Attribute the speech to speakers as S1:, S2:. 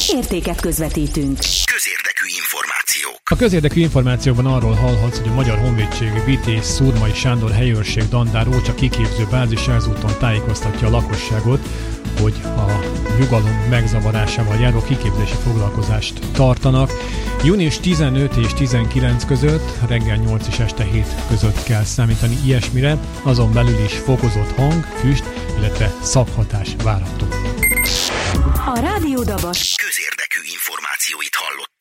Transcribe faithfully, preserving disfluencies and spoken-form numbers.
S1: értéket közvetítünk.
S2: Közérdekű információk.
S3: A közérdekű információkban arról hallhatsz, hogy a Magyar Honvédség Vitéz Szurmai Sándor helyőrség Dandár Ócsa kiképző bázis ezúton tájékoztatja a lakosságot, hogy a nyugalom megzavarásával járó kiképzési foglalkozást tartanak. június tizenötödike és tizenkilencedike között, reggel nyolc és este hét között kell számítani ilyesmire, azon belül is fokozott hang, füst, illetve szaghatás várható.
S1: A Rádió Dabas
S2: közérdekű információit hallott.